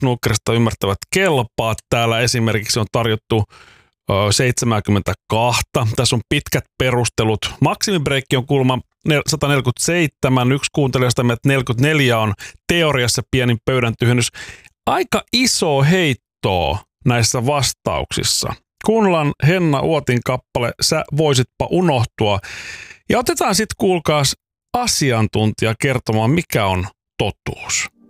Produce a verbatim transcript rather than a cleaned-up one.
snookerista ymmärtävät kelpaat. Täällä esimerkiksi on tarjottu seitsemänkymmentäkaksi. Tässä on pitkät perustelut. Maksimibreikki on kuulemma sata neljäkymmentäseitsemän. Yksi kuuntelijasta että neljäkymmentäneljä on teoriassa pienin pöydän tyhjennys. Aika iso heittoa näissä vastauksissa. Kuunnellaan Henna Uotin kappale Sä voisitpa unohtua. Ja otetaan sitten kuulkaas asiantuntija kertomaan, mikä on totuus.